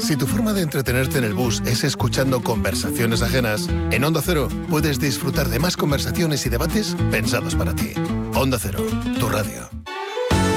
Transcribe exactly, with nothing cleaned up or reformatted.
Si tu forma de entretenerte en el bus es escuchando conversaciones ajenas, en Onda Cero puedes disfrutar de más conversaciones y debates pensados para ti. Onda Cero, tu radio.